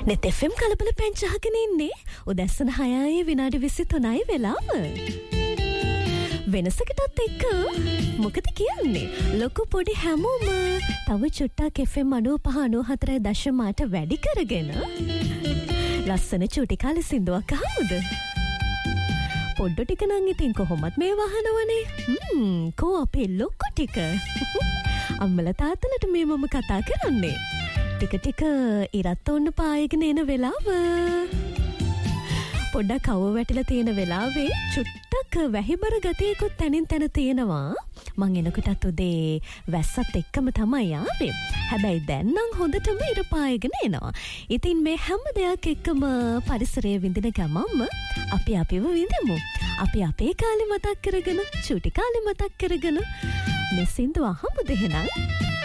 net FM කලබල පැංචාගෙන ඉන්නේ උදැස්සන 6යි විනාඩි 23යි වෙලාව. වෙනසකටත් එක්ක මොකද කියන්නේ? ලොකු පොඩි හැමෝම තව චුට්ටක් FM 95.4.8 වැඩි කරගෙන ලස්සන චුටි කාලේ සින්දුවක් අහමුද? පොඩ්ඩ ටික නම් ඉතින් කොහොමත් මේ වහනවනේ. කෝ අපේ ලොක්කෝ ටික. අම්මලා තාත්තලට මේ මම කතා කරන්නේ. ටික ටික ඉරත් ඔන්න පායගෙන එන වෙලාව. පොඩ්ඩක් කව වැටිලා තියෙන වෙලාවේ චුට්ටක් වැහිබර ගතියකුත් තනින් තන තියෙනවා. මං එනකොටත් උදේ වැස්සත් එක්කම තමයි ආවේ. හැබැයි දැන් නම් හොඳටම ඉර පායගෙන එනවා. ඉතින් මේ හැම දෙයක් එක්කම පරිසරය විඳින ගමම්ම අපි අපිව විඳිමු. අපි අපේ කාලේ මතක් කරගෙන, චුටි කාලේ මතක් කරගෙන මේ සින්දුව අහමුද එහෙනම්?